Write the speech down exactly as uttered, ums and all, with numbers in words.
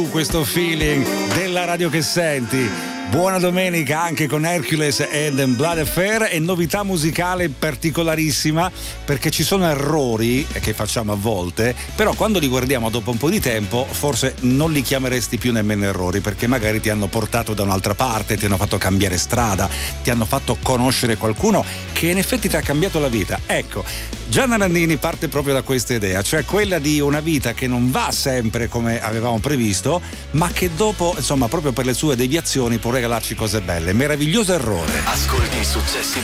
Questo feeling della radio che senti. Buona domenica anche con Hercules e The Blood Affair, e novità musicale particolarissima, perché ci sono errori che facciamo a volte, però quando li guardiamo dopo un po' di tempo forse non li chiameresti più nemmeno errori, perché magari ti hanno portato da un'altra parte, ti hanno fatto cambiare strada, ti hanno fatto conoscere qualcuno che in effetti ti ha cambiato la vita. Ecco, Gianna Nannini parte proprio da questa idea, cioè quella di una vita che non va sempre come avevamo previsto, ma che dopo, insomma, proprio per le sue deviazioni può regalarci cose belle. Meraviglioso errore. Ascolti i successi